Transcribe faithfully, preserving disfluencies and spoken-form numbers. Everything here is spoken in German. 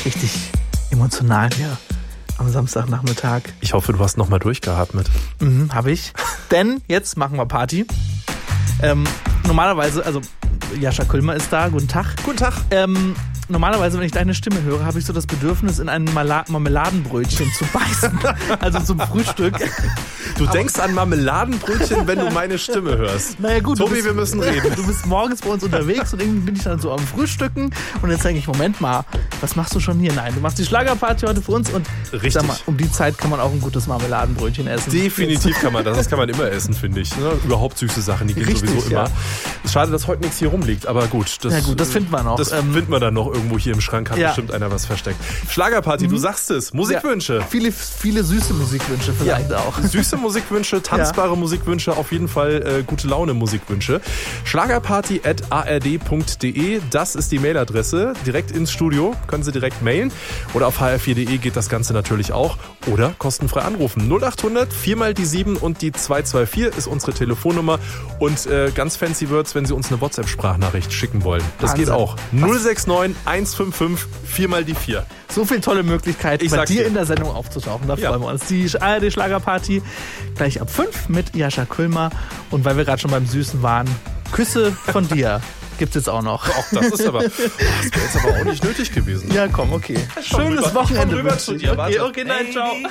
richtig emotional hier am Samstagnachmittag. Ich hoffe, du hast nochmal durchgeatmet. Mhm, habe ich. Denn jetzt machen wir Party. Ähm, normalerweise, also Jascha Kulmer ist da. Guten Tag. Guten Tag. Ähm, normalerweise, wenn ich deine Stimme höre, habe ich so das Bedürfnis, in ein Mala- Marmeladenbrötchen zu beißen. Also zum Frühstück. Du Aber denkst an Marmeladenbrötchen, wenn du meine Stimme hörst. Naja gut, Tobi, bist, wir müssen reden. Du bist morgens bei uns unterwegs und irgendwie bin ich dann so am Frühstücken und jetzt denke ich, Moment mal, was machst du schon hier? Nein, du machst die Schlagerparty heute für uns und Richtig. Sag mal, um die Zeit kann man auch ein gutes Marmeladenbrötchen essen. Definitiv kann man das. Das kann man immer essen, finde ich. Ne? Überhaupt süße Sachen, die gehen Richtig, sowieso immer. ja. Schade, dass heute nichts hier rumliegt, aber gut. Das, ja gut, das finden wir noch. Das ähm, finden wir dann noch irgendwo hier im Schrank. Hat ja. bestimmt einer was versteckt. Schlagerparty, mhm. du sagst es. Musikwünsche. Ja, viele, viele süße Musikwünsche vielleicht ja. auch. Süße Musikwünsche, tanzbare ja. Musikwünsche, auf jeden Fall äh, gute Laune Musikwünsche. Schlagerparty at a r d punkt d e, das ist die Mailadresse. Direkt ins Studio, können Sie direkt mailen. Oder auf h r vier punkt d e geht das Ganze natürlich auch. Oder kostenfrei anrufen. null acht hundert, vier mal die sieben und die zwei zwei vier ist unsere Telefonnummer. Und äh, ganz fancy wird's, wenn Sie uns eine WhatsApp-Sprachnachricht schicken wollen. Das Wahnsinn. Geht auch. null sechs neun, eins fünf fünf, vier mal die vier. So viele tolle Möglichkeiten, ich bei dir, dir in der Sendung aufzutauchen. Da ja. freuen wir uns. Die A R D-Schlagerparty gleich ab fünf mit Jascha Kulmer. Und weil wir gerade schon beim Süßen waren, Küsse von dir gibt's jetzt auch noch. Auch das ist aber, das wäre jetzt aber auch nicht nötig gewesen. Ja, komm, okay. Schönes rüber. Wochenende. Ich komm rüber zu dir. Okay, okay, nein, ciao.